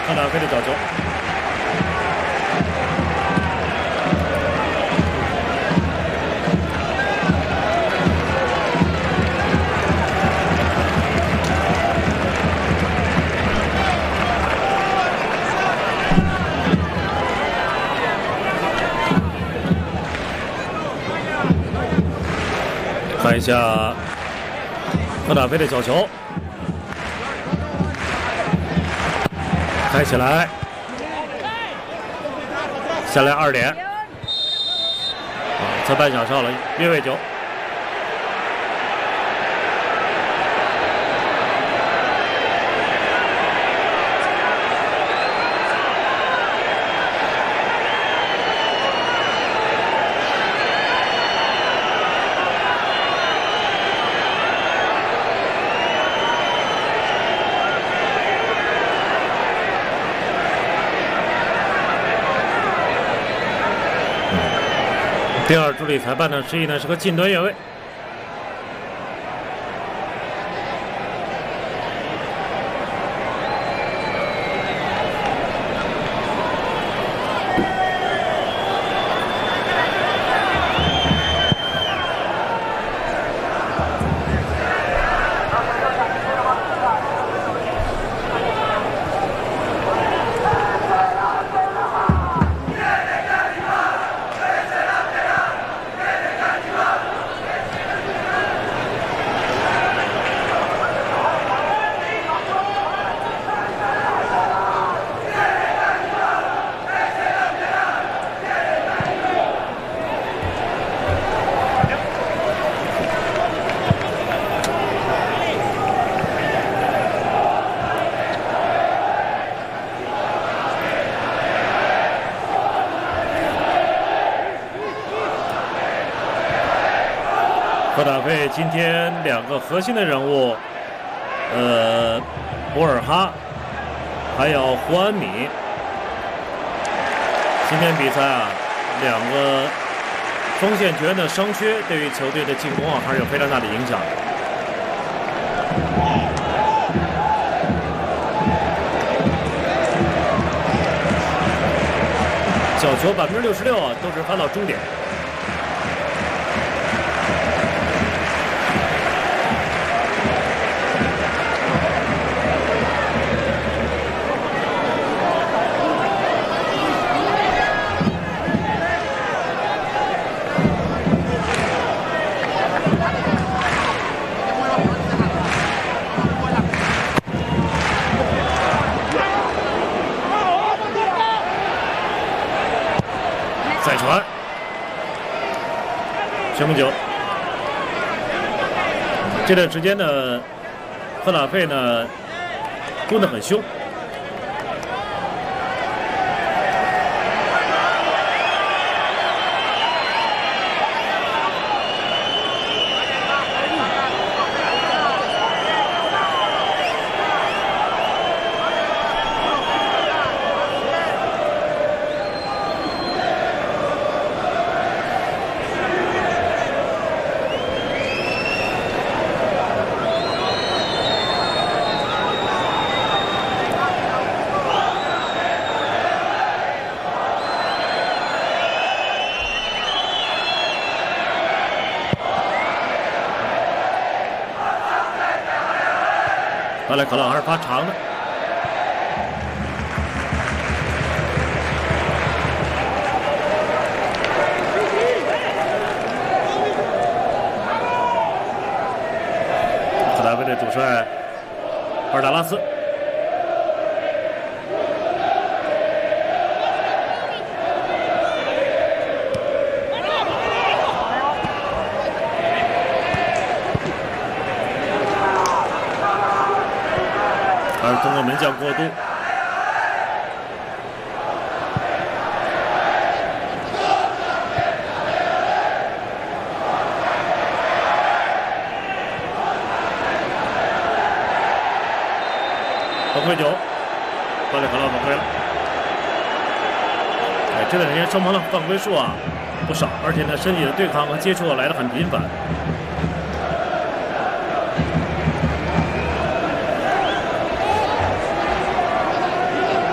赫纳菲的角球。看一下赫纳菲的角球，开起来，下来2点。在半场上了越位球。第二助理裁判呢，示意呢是个近端越位。赫纳菲今天2个核心的人物，博尔哈，还有胡安米。今天比赛啊，2个锋线球员的伤缺，对于球队的进攻啊还是有非常大的影响。角球66%啊，都是翻到终点。再传，全部球。这段时间呢，赫纳菲呢攻得很凶。巴莱克朗还是发长的，赫纳菲的主帅阿尔达拉斯。而通过门将过渡，犯规球，巴里克拉犯规了。这段时间双方的犯规数啊不少，而且呢身体的对抗和接触来得很频繁。